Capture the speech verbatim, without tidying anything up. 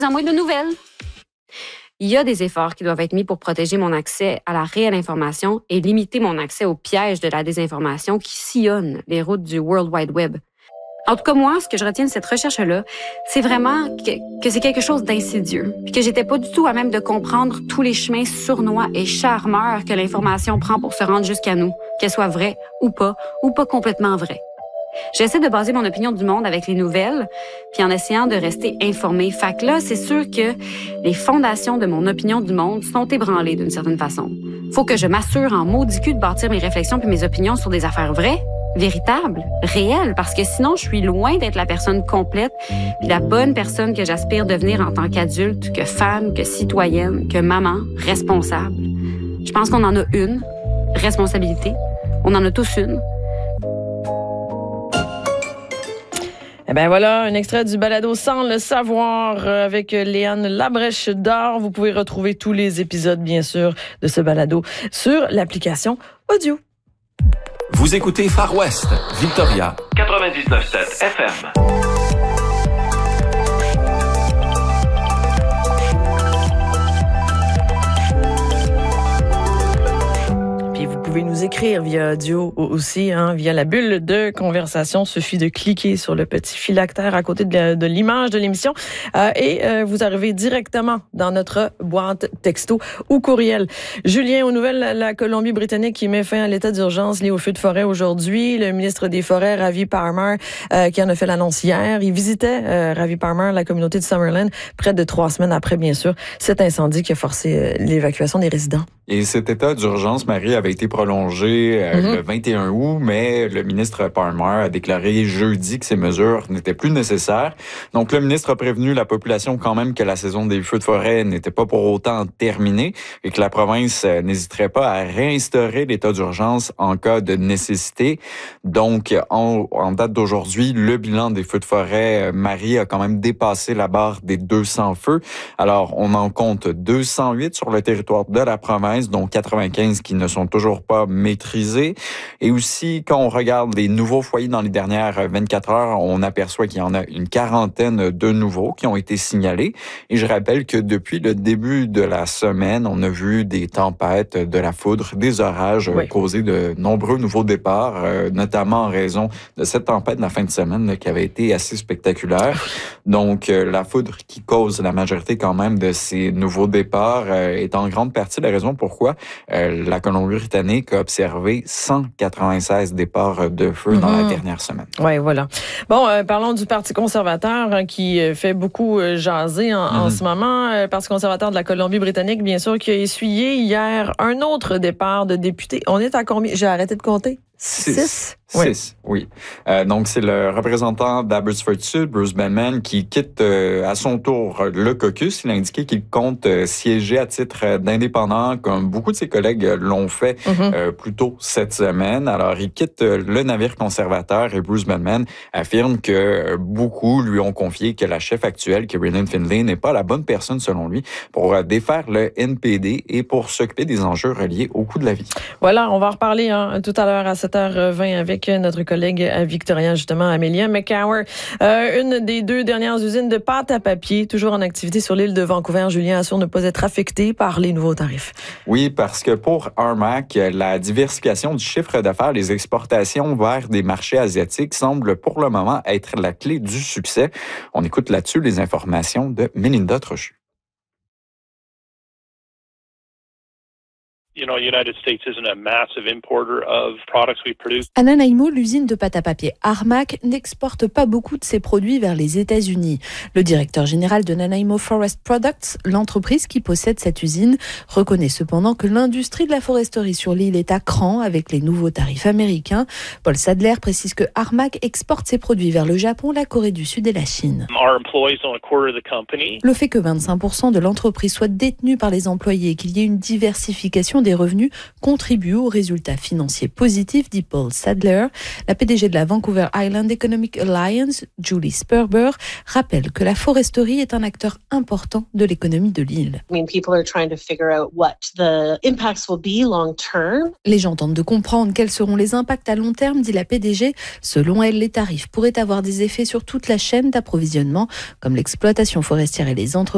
En moins de nouvelles. Il y a des efforts qui doivent être mis pour protéger mon accès à la réelle information et limiter mon accès aux pièges de la désinformation qui sillonnent les routes du World Wide Web. En tout cas, moi, ce que je retiens de cette recherche-là, c'est vraiment que, que c'est quelque chose d'insidieux, puis que j'étais pas du tout à même de comprendre tous les chemins sournois et charmeurs que l'information prend pour se rendre jusqu'à nous, qu'elle soit vraie ou pas, ou pas complètement vraie. J'essaie de baser mon opinion du monde avec les nouvelles, puis en essayant de rester informée. Fait que là, c'est sûr que les fondations de mon opinion du monde sont ébranlées d'une certaine façon. Faut que je m'assure en maudit cul de bâtir mes réflexions puis mes opinions sur des affaires vraies, véritables, réelles, parce que sinon, je suis loin d'être la personne complète puis la bonne personne que j'aspire devenir en tant qu'adulte, que femme, que citoyenne, que maman, responsable. Je pense qu'on en a une, responsabilité. On en a tous une. Eh bien voilà, un extrait du balado Sans le savoir avec Léane Labrèche d'Or. Vous pouvez retrouver tous les épisodes, bien sûr, de ce balado sur l'application audio. Vous écoutez Far West, Victoria, quatre-vingt-dix-neuf sept F M. Vous pouvez nous écrire via audio aussi, hein, via la bulle de conversation. Il suffit de cliquer sur le petit phylactère à côté de, de l'image de l'émission euh, et euh, vous arrivez directement dans notre boîte texto ou courriel. Julien, aux nouvelles, la Colombie-Britannique qui met fin à l'état d'urgence lié au feu de forêt aujourd'hui. Le ministre des Forêts, Ravi Palmer, euh, qui en a fait l'annonce hier. Il visitait, euh, Ravi Palmer, la communauté de Summerland, près de trois semaines après, bien sûr, cet incendie qui a forcé euh, l'évacuation des résidents. Et cet état d'urgence, Marie, avait été prolongé euh, mm-hmm. le vingt et un août, mais le ministre Palmer a déclaré jeudi que ces mesures n'étaient plus nécessaires. Donc, le ministre a prévenu la population quand même que la saison des feux de forêt n'était pas pour autant terminée et que la province euh, n'hésiterait pas à réinstaurer l'état d'urgence en cas de nécessité. Donc, en, en date d'aujourd'hui, le bilan des feux de forêt, euh, Marie, a quand même dépassé la barre des deux cents feux. Alors, on en compte deux cent huit sur le territoire de la province, dont quatre-vingt-quinze qui ne sont toujours pas maîtrisés. Et aussi, quand on regarde les nouveaux foyers dans les dernières vingt-quatre heures, on aperçoit qu'il y en a une quarantaine de nouveaux qui ont été signalés. Et je rappelle que depuis le début de la semaine, on a vu des tempêtes, de la foudre, des orages oui. causer de nombreux nouveaux départs, euh, notamment en raison de cette tempête de la fin de semaine là, qui avait été assez spectaculaire. Donc, euh, la foudre qui cause la majorité quand même de ces nouveaux départs euh, est en grande partie la raison pourquoi euh, la Colombie-Britannique a observé cent quatre-vingt-seize départs de feu mm-hmm. dans la dernière semaine. Oui, voilà. Bon, euh, parlons du Parti conservateur hein, qui fait beaucoup euh, jaser en, mm-hmm. en ce moment. Le euh, Parti conservateur de la Colombie-Britannique, bien sûr, qui a essuyé hier un autre départ de députés. On est à combien? J'ai arrêté de compter. Six. Six? Six, oui. Euh, donc, c'est le représentant d'Abbotsford Sud, Bruce Banman, qui quitte euh, à son tour le caucus. Il a indiqué qu'il compte euh, siéger à titre d'indépendant, comme beaucoup de ses collègues l'ont fait mm-hmm. euh, plus tôt cette semaine. Alors, il quitte euh, le navire conservateur et Bruce Banman affirme que euh, beaucoup lui ont confié que la chef actuelle, Kieran Finlay, n'est pas la bonne personne, selon lui, pour euh, défaire le N P D et pour s'occuper des enjeux reliés au coût de la vie. Voilà, on va en reparler hein, tout à l'heure à sept heures vingt avec notre collègue à Victoria, justement, Amelia McCower. Euh, une des deux dernières usines de pâte à papier, toujours en activité sur l'île de Vancouver. Julien assure ne pas être affecté par les nouveaux tarifs. Oui, parce que pour Armac, la diversification du chiffre d'affaires, les exportations vers des marchés asiatiques semblent pour le moment être la clé du succès. On écoute là-dessus les informations de Mélinda Trochu. You know, United States isn't a massive importer of products we produce. À Nanaimo, l'usine de pâte à papier Armac n'exporte pas beaucoup de ses produits vers les États-Unis. Le directeur général de Nanaimo Forest Products, l'entreprise qui possède cette usine, reconnaît cependant que l'industrie de la foresterie sur l'île est à cran avec les nouveaux tarifs américains. Paul Sadler précise que Armac exporte ses produits vers le Japon, la Corée du Sud et la Chine. Our employees own a quarter of the company. Le fait que vingt-cinq pour cent de l'entreprise soit détenue par les employés et qu'il y ait une diversification des revenus contribue aux résultats financiers positifs, dit Paul Sadler. La P D G de la Vancouver Island Economic Alliance, Julie Sperber, rappelle que la foresterie est un acteur important de l'économie de l'île. I mean, people are trying to figure out what the impacts will be long term. Les gens tentent de comprendre quels seront les impacts à long terme, dit la P D G. Selon elle, les tarifs pourraient avoir des effets sur toute la chaîne d'approvisionnement, comme l'exploitation forestière et les entreprises